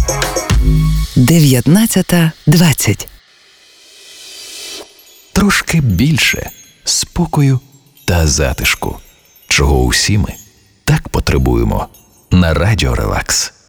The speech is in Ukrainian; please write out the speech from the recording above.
19:20. Трошки більше спокою та затишку, чого усі ми так потребуємо на Радіо Релакс.